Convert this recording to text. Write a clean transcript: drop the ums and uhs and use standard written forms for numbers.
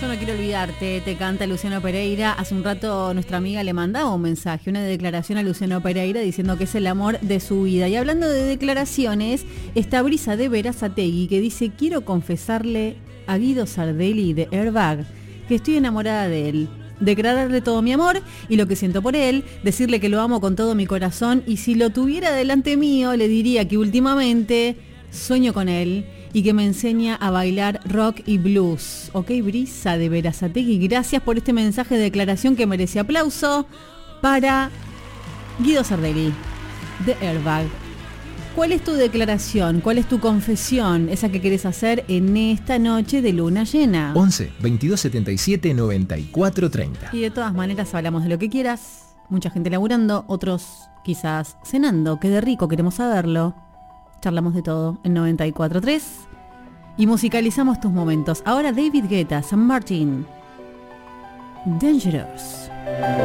Yo no quiero olvidarte, te canta Luciano Pereira. Hace un rato nuestra amiga le mandaba un mensaje, una declaración a Luciano Pereira diciendo que es el amor de su vida. Y hablando de declaraciones, esta Brisa de Berazategui que dice: quiero confesarle a Guido Sardelli de Airbag que estoy enamorada de él. Declararle todo mi amor y lo que siento por él, decirle que lo amo con todo mi corazón y si lo tuviera delante mío le diría que últimamente sueño con él y que me enseña a bailar rock y blues. Ok, Brisa de Berazategui, gracias por este mensaje de declaración que merece aplauso para Guido Sardelli de Airbag. ¿Cuál es tu declaración? ¿Cuál es tu confesión? Esa que querés hacer en esta noche de luna llena. 11 22 77 94 30. Y de todas maneras hablamos de lo que quieras. Mucha gente laburando, otros quizás cenando. Qué de rico, queremos saberlo. Charlamos de todo en 94.3 y musicalizamos tus momentos. Ahora David Guetta, San Martin, Dangerous.